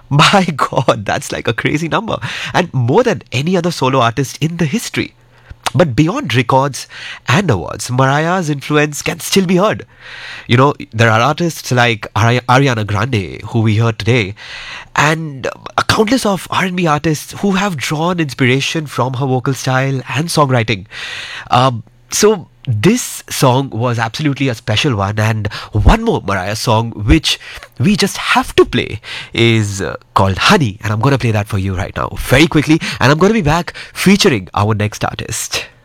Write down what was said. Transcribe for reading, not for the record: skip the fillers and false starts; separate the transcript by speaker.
Speaker 1: My God, that's like a crazy number. And more than any other solo artist in the history. But beyond records and awards, Mariah's influence can still be heard. You know, there are artists like Ariana Grande, who we heard today, and a countless of R&B artists who have drawn inspiration from her vocal style and songwriting. So this song was absolutely a special one, and one more Mariah song which we just have to play is called Honey, and I'm going to play that for you right now very quickly, and I'm going to be back featuring our next artist.